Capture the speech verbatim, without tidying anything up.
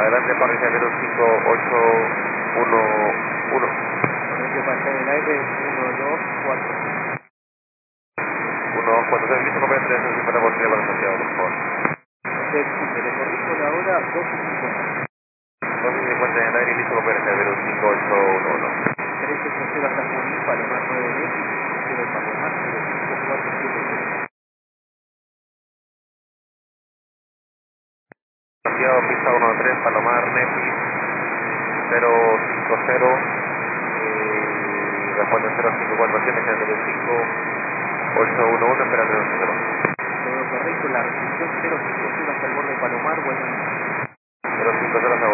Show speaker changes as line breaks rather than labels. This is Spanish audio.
Adelante, parrilla cero cinco ocho uno uno.
Correcto, para estar en el aire, uno, dos, cuatro.
uno cuatro tres, listo, copiar tres cincuenta por ciento para Santiago, por favor.
Perfecto, te lo corrijo la hora, doce cincuenta.
dos cincuenta en el aire, listo, copiar cero cinco ocho uno uno.
tres ocho cero hasta Junín, Palomar nueve X, cinco cero Palomar, cero cinco cuatro siete cero.
Santiago, pista uno tres, Palomar, Nepis, cero cinco cero, y responde cero cinco cuatro siete, cero cinco ocho uno uno, espera cero cero.
Todo correcto, la recepción cero cinco cero hasta el borde de Palomar, vuelo libre.
cero cinco cero hasta